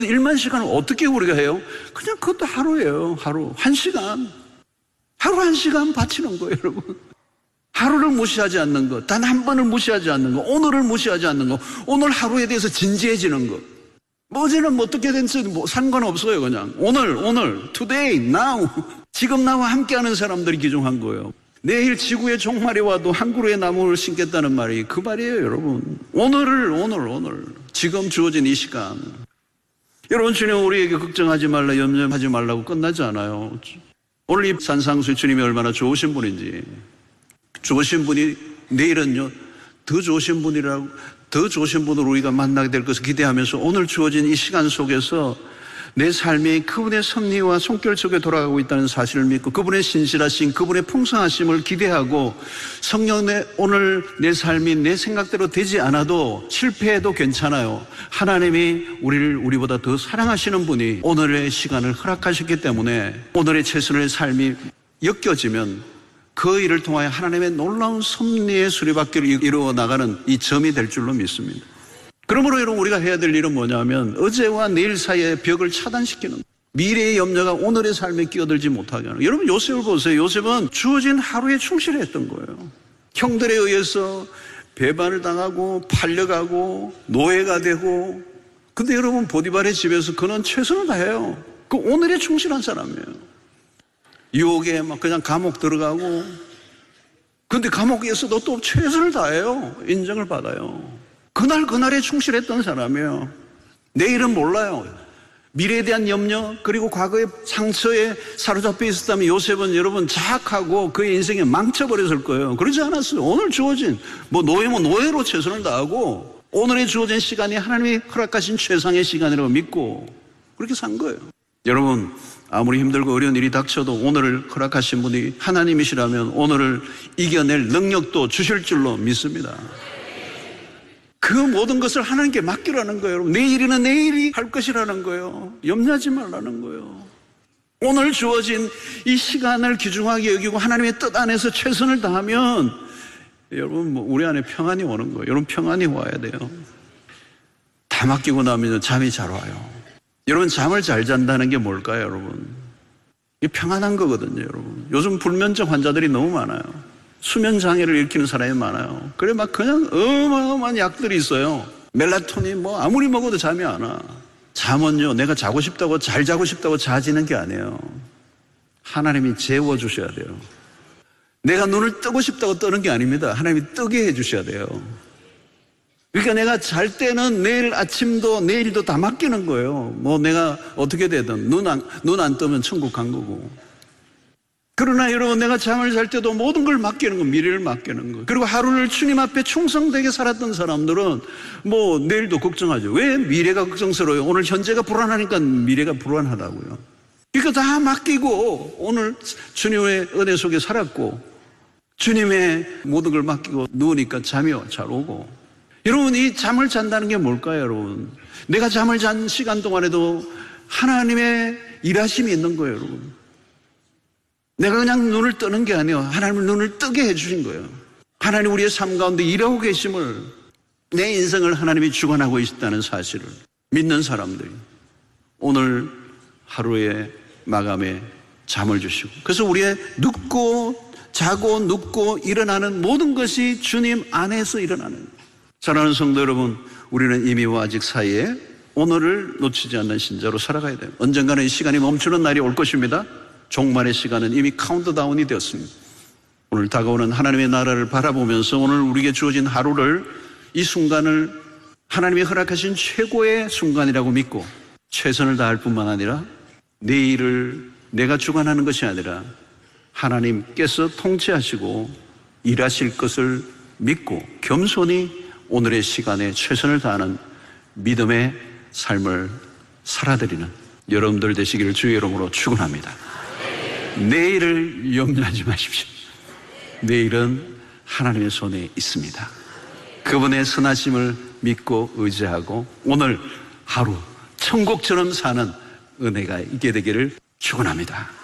1만 시간을 어떻게 우리가 해요? 그냥 그것도 하루예요. 하루 1시간. 하루 1시간 바치는 거예요, 여러분. 하루를 무시하지 않는 것, 단 한 번을 무시하지 않는 것, 오늘을 무시하지 않는 것, 오늘 하루에 대해서 진지해지는 것. 어제는 어떻게 됐는지 상관없어요. 그냥 오늘, today, now. 지금 나와 함께하는 사람들이 귀중한 거예요. 내일 지구의 종말이 와도 한 그루의 나무를 심겠다는 말이 그 말이에요, 여러분. 오늘. 지금 주어진 이 시간. 여러분, 주님 우리에게 걱정하지 말라, 염려하지 말라고 끝나지 않아요. 오늘 이 산상수 주님이 얼마나 좋으신 분인지. 좋으신 분이 내일은요, 더 좋으신 분이라고, 더 좋으신 분을 우리가 만나게 될 것을 기대하면서 오늘 주어진 이 시간 속에서 내 삶이 그분의 섭리와 손길 속에 돌아가고 있다는 사실을 믿고 그분의 신실하심, 그분의 풍성하심을 기대하고 성령의 오늘 내 삶이 내 생각대로 되지 않아도 실패해도 괜찮아요. 하나님이 우리보다 더 사랑하시는 분이 오늘의 시간을 허락하셨기 때문에 오늘의 최선의 삶이 엮여지면 그 일을 통하여 하나님의 놀라운 섭리의 수리받기를 이루어 나가는 이 점이 될 줄로 믿습니다. 그러므로 여러분 우리가 해야 될 일은 뭐냐면 어제와 내일 사이의 벽을 차단시키는 거예요. 미래의 염려가 오늘의 삶에 끼어들지 못하게 하는 거예요. 여러분 요셉을 보세요. 요셉은 주어진 하루에 충실했던 거예요. 형들에 의해서 배반을 당하고 팔려가고 노예가 되고, 근데 여러분 보디발의 집에서 그는 최선을 다해요. 그 오늘에 충실한 사람이에요. 유혹에 막 그냥 감옥 들어가고, 근데 감옥에서도 또 최선을 다해요. 인정을 받아요. 그날에 충실했던 사람이에요. 내일은 몰라요. 미래에 대한 염려, 그리고 과거의 상처에 사로잡혀 있었다면 요셉은 여러분 자학하고 그의 인생에 망쳐버렸을 거예요. 그러지 않았어요. 오늘 주어진 노예면 노예로 최선을 다하고 오늘에 주어진 시간이 하나님이 허락하신 최상의 시간이라고 믿고 그렇게 산 거예요. 여러분 아무리 힘들고 어려운 일이 닥쳐도 오늘을 허락하신 분이 하나님이시라면 오늘을 이겨낼 능력도 주실 줄로 믿습니다. 그 모든 것을 하나님께 맡기라는 거예요. 여러분 내일이는 내일이 할 것이라는 거예요. 염려하지 말라는 거예요. 오늘 주어진 이 시간을 귀중하게 여기고 하나님의 뜻 안에서 최선을 다하면 여러분 우리 안에 평안이 오는 거예요. 여러분 평안이 와야 돼요. 다 맡기고 나면 잠이 잘 와요. 여러분 잠을 잘 잔다는 게 뭘까요, 여러분? 이게 평안한 거거든요, 여러분. 요즘 불면증 환자들이 너무 많아요. 수면 장애를 일으키는 사람이 많아요. 그래 막 그냥 어마어마한 약들이 있어요. 멜라토닌 아무리 먹어도 잠이 안 와. 잠은요 내가 자고 싶다고 잘 자고 싶다고 자지는 게 아니에요. 하나님이 재워주셔야 돼요. 내가 눈을 뜨고 싶다고 뜨는 게 아닙니다. 하나님이 뜨게 해주셔야 돼요. 그러니까 내가 잘 때는 내일 아침도 내일도 다 맡기는 거예요. 내가 어떻게 되든 눈 안 뜨면 천국 간 거고. 그러나 여러분 내가 잠을 잘 때도 모든 걸 맡기는 거, 미래를 맡기는 거. 그리고 하루를 주님 앞에 충성되게 살았던 사람들은 내일도 걱정하죠. 왜 미래가 걱정스러워요? 오늘 현재가 불안하니까 미래가 불안하다고요. 그러니까 다 맡기고 오늘 주님의 은혜 속에 살았고 주님의 모든 걸 맡기고 누우니까 잠이 잘 오고. 여러분 이 잠을 잔다는 게 뭘까요, 여러분? 내가 잠을 잔 시간 동안에도 하나님의 일하심이 있는 거예요, 여러분. 내가 그냥 눈을 뜨는 게 아니에요. 하나님은 눈을 뜨게 해주신 거예요. 하나님 우리의 삶 가운데 일하고 계심을, 내 인생을 하나님이 주관하고 있다는 사실을 믿는 사람들이 오늘 하루의 마감에 잠을 주시고, 그래서 우리의 눕고 자고 눕고 일어나는 모든 것이 주님 안에서 일어나는 거예요. 사랑하는 성도 여러분, 우리는 이미와 아직 사이에 오늘을 놓치지 않는 신자로 살아가야 돼요. 언젠가는 이 시간이 멈추는 날이 올 것입니다. 종말의 시간은 이미 카운트다운이 되었습니다. 오늘 다가오는 하나님의 나라를 바라보면서 오늘 우리에게 주어진 하루를, 이 순간을 하나님이 허락하신 최고의 순간이라고 믿고 최선을 다할 뿐만 아니라 내일을 내가 주관하는 것이 아니라 하나님께서 통치하시고 일하실 것을 믿고 겸손히 오늘의 시간에 최선을 다하는 믿음의 삶을 살아드리는 여러분들 되시기를 주의 이름으로 축원합니다. 내일을 염려하지 마십시오. 내일은 하나님의 손에 있습니다. 그분의 선하심을 믿고 의지하고 오늘 하루 천국처럼 사는 은혜가 있게 되기를 축원합니다.